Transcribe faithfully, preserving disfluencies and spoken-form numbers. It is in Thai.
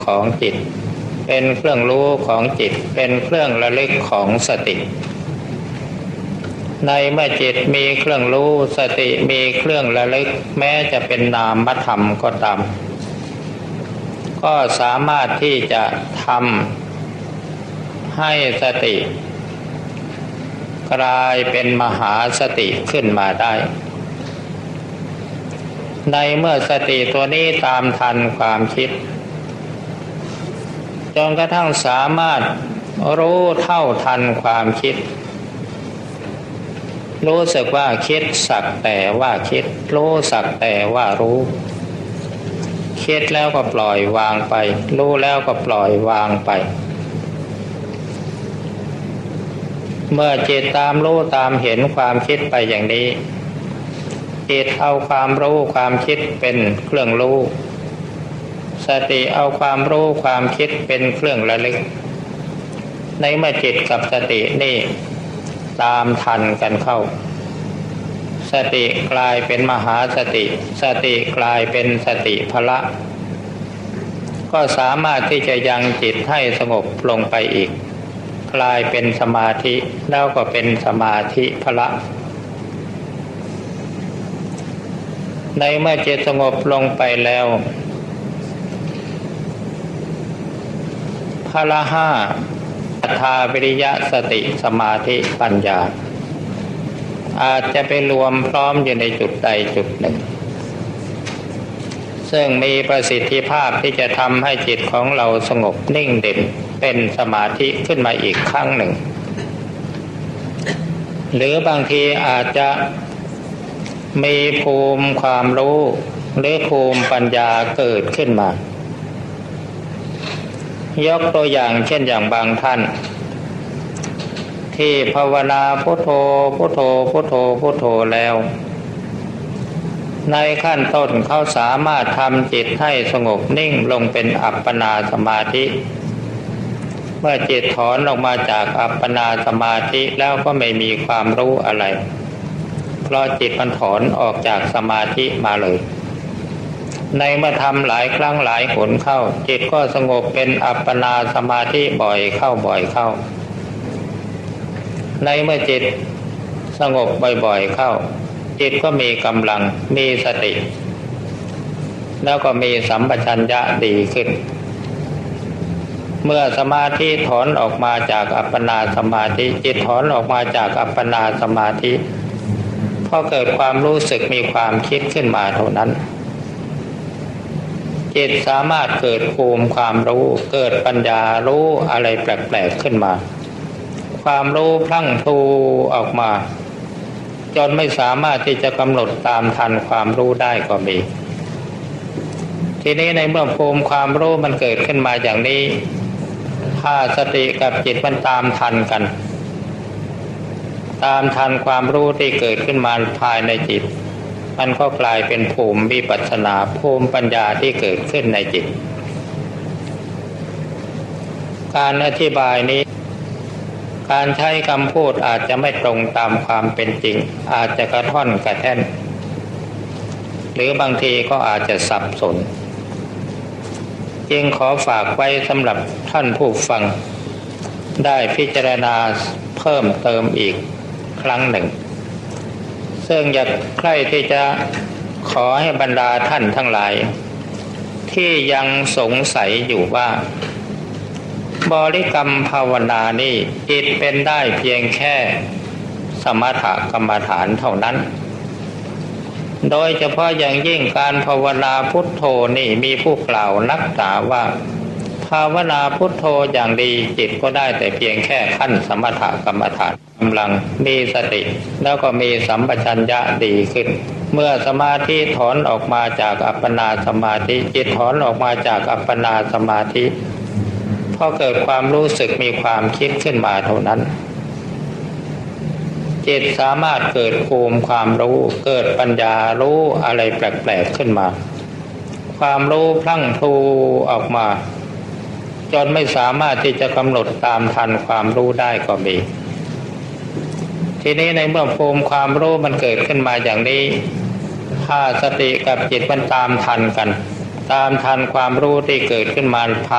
ของจิตเป็นเครื่องรู้ของจิตเป็นเครื่องระลึกของสติในเมื่อจิตมีเครื่องรู้สติมีเครื่องระลึกแม้จะเป็นนามธรรมก็ตามก็สามารถที่จะทำให้สติกลายเป็นมหาสติขึ้นมาได้ในเมื่อสติตัวนี้ตามทันความคิดจนกระทั่งสามารถรู้เท่าทันความคิดรู้สึกว่าคิดสักแต่ว่าคิดรู้สักแต่ว่ารู้คิดแล้วก็ปล่อยวางไปรู้แล้วก็ปล่อยวางไปเมื่อจิตตามรู้ตามเห็นความคิดไปอย่างนี้จิตเอาความรู้ความคิดเป็นเครื่องรู้สติเอาความรู้ความคิดเป็นเครื่องระลึกในเมื่อจิตกับสตินี่ตามทันกันเข้าสติกลายเป็นมหาสติสติกลายเป็นสติพละก็สามารถที่จะยังจิตให้สงบลงไปอีกกลายเป็นสมาธิแล้วก็เป็นสมาธิพละในเมื่อจิตสงบลงไปแล้วพละห้าศรัทธาวิริยะสติสมาธิปัญญาอาจจะไปรวมพร้อมอยู่ในจุดใดจุดหนึ่งซึ่งมีประสิทธิภาพที่จะทำให้จิตของเราสงบนิ่งเด่นเป็นสมาธิขึ้นมาอีกครั้งหนึ่งหรือบางทีอาจจะมีภูมิความรู้หรือภูมิปัญญาเกิดขึ้นมายกตัวอย่างเช่นอย่างบางท่านที่ภาวนาพุทโธพุทโธพุทโธพุทโธแล้วในขั้นต้นเขาสามารถทำจิตให้สงบนิ่งลงเป็นอัปปนาสมาธิเมื่อจิตถอนออกมาจากอัปปนาสมาธิแล้วก็ไม่มีความรู้อะไรเพราะจิตมันถอนออกจากสมาธิมาเลยในเมื่อทำหลายครั้งหลายหนเข้าจิตก็สงบเป็นอัปปนาสมาธิบ่อยเข้าบ่อยเข้าในเมื่อจิตสงบบ่อยๆเข้าจิตก็มีกำลังมีสติแล้วก็มีสัมปชัญญะดีขึ้นเมื่อสมาธิถอนออกมาจากอัปปนาสมาธิจิตถอนออกมาจากอัปปนาสมาธิพอเกิดความรู้สึกมีความคิดขึ้นมาเท่านั้นจิตสามารถเกิดภูมิความรู้เกิดปัญญารู้อะไรแปลกๆขึ้นมาความรู้พลั่งพลูออกมาจนไม่สามารถที่จะกำหนดตามทันความรู้ได้ก็มีทีนี้ในเมื่อภูมิความรู้มันเกิดขึ้นมาอย่างนี้ถ้าสติกับจิตมันตามทันกันตามทันความรู้ที่เกิดขึ้นมาภายในจิตมันก็กลายเป็นภูมิวิปัสสนาภูมิปัญญาที่เกิดขึ้นในจิตการอธิบายนี้การใช้คำพูดอาจจะไม่ตรงตามความเป็นจริงอาจจะกระท่อนกระแท่นหรือบางทีก็อาจจะสับสนจึงขอฝากไว้สำหรับท่านผู้ฟังได้พิจารณาเพิ่มเติมอีกครั้งหนึ่งซึ่งอยากใคร่ที่จะขอให้บรรดาท่านทั้งหลายที่ยังสงสัยอยู่ว่าบริกรรมภาวนานี่จิตเป็นได้เพียงแค่สมถกรรมฐานเท่านั้นโดยเฉพาะอย่างยิ่งการภาวนาพุทโธนี่มีผู้กล่าวนักหนาว่าภาวนาพุทโธอย่างดีจิตก็ได้แต่เพียงแค่ขั้นสมถกรรมฐานกำลังมีสติแล้วก็มีสัมปชัญญะดีขึ้นเมื่อสมาธิถอนออกมาจากอัปปนาสมาธิจิตถอนออกมาจากอัปปนาสมาธิพอเกิดความรู้สึกมีความคิดขึ้นมาเท่านั้นจิตสามารถเกิดภูมิความรู้เกิดปัญญารู้อะไรแปลกๆขึ้นมาความรู้พลั่งพลูออกมาจนไม่สามารถที่จะกำหนดตามทันความรู้ได้ก็มีทีนี้ในเมื่อภูมิความรู้มันเกิดขึ้นมาอย่างนี้ถ้าสติกับจิตมันตามทันกัน ตามทันความรู้ที่เกิดขึ้นมาภ